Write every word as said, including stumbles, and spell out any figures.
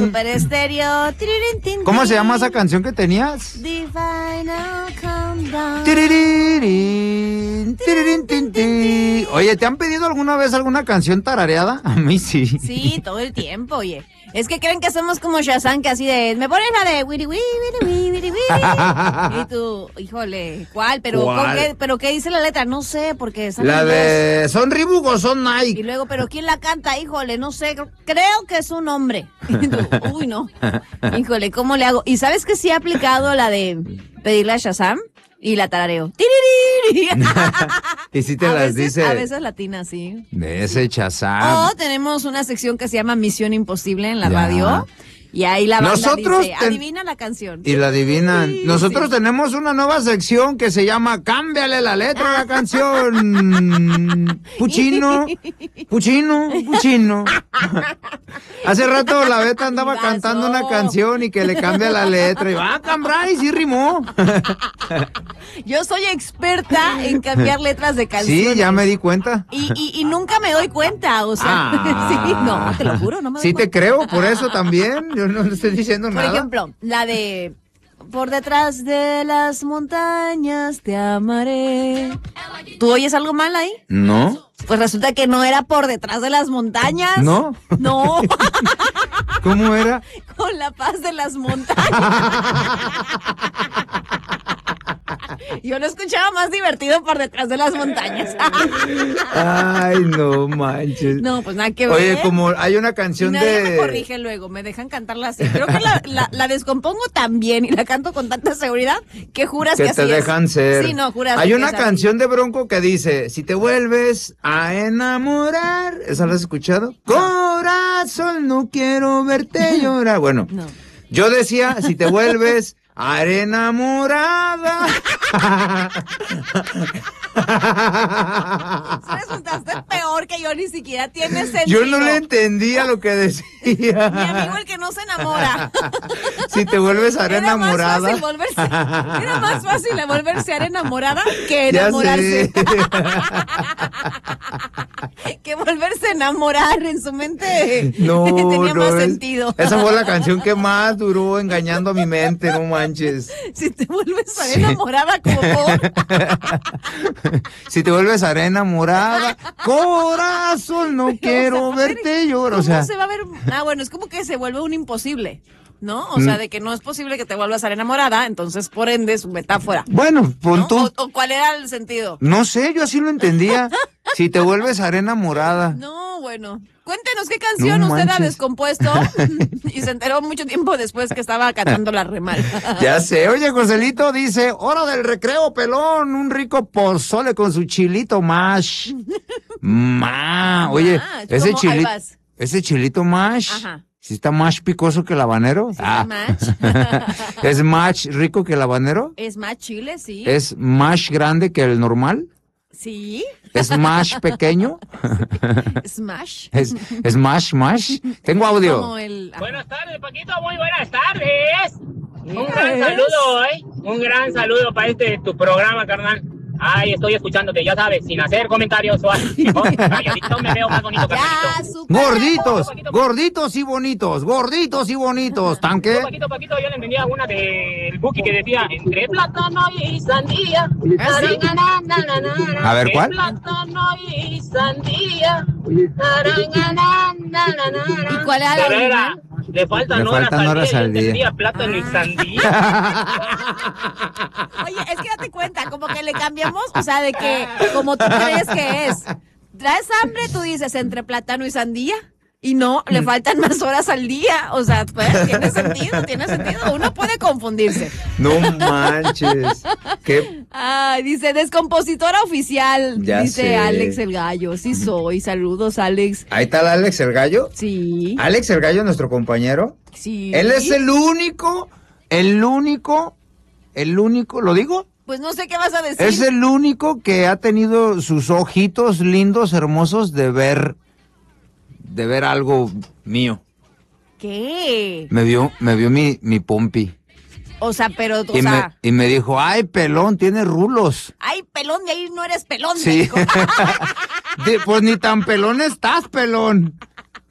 Super Estéreo. ¿Cómo se llama esa canción que tenías? The Final Countdown. Tirirín, tirirín, tin, tin. Oye, ¿te han pedido alguna vez alguna canción tarareada? A mí sí. Sí, todo el tiempo, oye. Es que creen que somos como Shazam, que así de... Me ponen la de... Wiri, wiri, wiri, wiri, wiri. Y tú, híjole, ¿cuál? Pero ¿Cuál? ¿con qué, ¿pero qué dice la letra? No sé, porque... están La en de... ¿Son Reebok o son dos. Y Nike? luego, ¿pero quién la canta? Híjole, no sé. Creo que es un hombre. Y tú, uy, no. Híjole, ¿cómo le hago? ¿Y sabes que sí he aplicado la de pedirle a Shazam? Y la tarareo. ¡Tiririri! Y si te a las veces, dice... A veces latina, sí. De ese Shazam. O tenemos una sección que se llama Misión Imposible en la Ya. radio. Y ahí la banda Nosotros dice, ten- adivina la canción. Y la adivinan. Sí, Nosotros sí. tenemos una nueva sección que se llama Cámbiale la letra a la canción. Puchino, Puchino, Puchino. Hace rato la Beta andaba Pasó. cantando una canción y que le cambia la letra. Y va, ah, cambray, sí rimó. Yo soy experta en cambiar letras de canciones. Sí, ya me di cuenta. Y, y, y nunca me doy cuenta, o sea, Ah. sí, no, te lo juro, no me doy Sí te cuenta. creo, por eso también. Yo no le estoy diciendo Por nada. ejemplo, la de Por detrás de las montañas te amaré. ¿Tú oyes algo mal ahí? No, Pues resulta que no era por detrás de las montañas. ¿no? No, ¿Cómo era? con la paz de las montañas. Yo lo escuchaba más divertido por detrás de las montañas. Ay, no manches. No, pues nada que ver. Oye, como hay una Y canción nadie de... me corrige luego, me dejan cantarla así. Creo que la, la, la descompongo tan bien y la canto con tanta seguridad que juras que, que así te es. dejan ser. Sí, no, juras Hay que una es así. canción de Bronco que dice, si te vuelves a enamorar, ¿esa la has escuchado? Corazón, no quiero verte llorar. Bueno, No. yo decía, si te vuelves a enamorada. Resultaste peor que yo, ni siquiera tiene sentido. Yo no le entendía lo que decía. Mi amigo el que no se enamora. Si te vuelves a Era más enamorada. fácil volverse, era más fácil volverse a enamorada que Ya enamorarse. sé. Que volverse a enamorar en su mente No, tenía no, más es- sentido. Esa fue la canción que más duró engañando a mi mente, no manches. Si te vuelves a Sí. enamorada como por... Si te vuelves a enamorada, corazón, no quiero O sea, a ver, verte llorar. O ¿cómo sea, se va a ver? Ah, bueno, es como que se vuelve un imposible, ¿no? O sea, Mm. de que no es posible que te vuelvas a ser enamorada, entonces, por ende, es metáfora. bueno, ¿no? pon tú. O, o cuál era el sentido? No sé, yo así lo entendía. Si te vuelves a enamorada. No, bueno. Cuéntenos qué canción No usted ha manches. descompuesto y se enteró mucho tiempo después que estaba cantando la remal. Ya sé, oye, Joselito dice, hora del recreo, pelón, un rico pozole con su chilito mash. Ma, oye, Mash, ese ¿cómo? Ahí chilito, vas. ese chilito mash, Ajá. ¿sí está más picoso que el habanero? ¿Está mash? ¿Es más rico que el habanero? Es más chile, sí. ¿Es más grande que el normal? Sí. ¿Es más pequeño? Smash. ¿Es, es más, más? Tengo audio. Como el... Buenas tardes, Paquito, muy buenas tardes. Un gran saludo, ¿eh? Un gran saludo para este tu programa, carnal. Ay, estoy escuchándote, ya sabes, sin hacer comentarios o algo. Calladito me veo más bonito, Ya, carnalito. súper. Gorditos, gorditos y bonitos, gorditos y bonitos. ¿Tanque? Paquito, Paquito, yo le entendía una del Buki que decía, entre plátano y sandía. ¿Ah, sí? A ver, ¿cuál? Entre plátano y sandía. ¿Y cuál era la Pero era, original? le faltan Le horas faltan al horas día, al yo día. entendía plátano y Ah. sandía. Oye, es que date cuenta, como que le cambiamos, o sea, de que como tú crees que es. ¿Traes hambre? Tú dices entre plátano y sandía. Y no, le faltan más horas al día. O sea, pues, tiene sentido, tiene sentido. Uno puede confundirse. No manches. ¿Qué? Ay, dice, descompositora oficial, Ya dice sé. Alex el Gallo. Sí soy, saludos, Alex. Ahí está el Alex el Gallo. Sí, Alex el Gallo, nuestro compañero. sí. Él es el único, el único, el único, ¿lo digo? Pues no sé qué vas a decir. Es el único que ha tenido sus ojitos lindos, hermosos de ver, de ver algo mío. ¿Qué? Me vio, me vio mi, mi pompi. O sea, pero, o Y me, sea... y me dijo, ay, pelón, tiene rulos. Ay, pelón, de ahí no eres pelón, me Sí. dijo. De- pues ni tan pelón estás, pelón.